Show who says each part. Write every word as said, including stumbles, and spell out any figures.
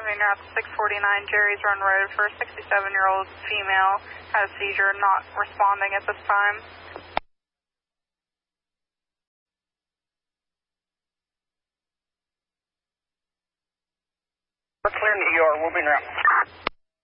Speaker 1: moving route to six forty-nine Jerry's Run Road for a sixty-seven-year-old female, has a seizure, not responding at this time.
Speaker 2: We're clearing the E R, moving route.